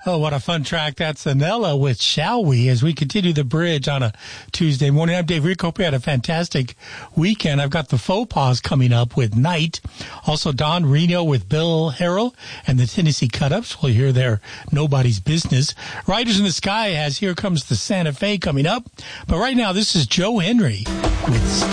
Oh, what a fun track. That's Anella with Shall We as we continue the bridge on a Tuesday morning. I'm Dave Rick. Hope you had a fantastic weekend. I've got the Faux Pas coming up with Night. Also, Don Reno with Bill Harrell and the Tennessee Cut-Ups. We'll hear their Nobody's Business. Riders in the Sky has Here Comes the Santa Fe coming up. But right now, this is Joe Henry with